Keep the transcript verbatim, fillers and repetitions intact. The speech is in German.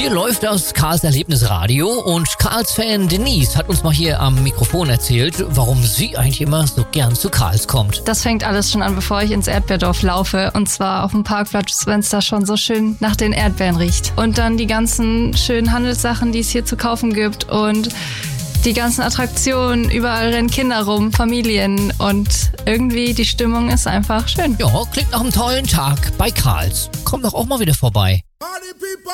Hier läuft das Karls Erlebnisradio und Karls Fan Denise hat uns mal hier am Mikrofon erzählt, warum sie eigentlich immer so gern zu Karls kommt. Das fängt alles schon an, bevor ich ins Erdbeerdorf laufe, und zwar auf dem Parkplatz, wenn es da schon so schön nach den Erdbeeren riecht. Und dann die ganzen schönen Handelssachen, die es hier zu kaufen gibt, und die ganzen Attraktionen, überall rennen Kinder rum, Familien, und irgendwie die Stimmung ist einfach schön. Ja, klingt nach einem tollen Tag bei Karls. Komm doch auch mal wieder vorbei. Party people!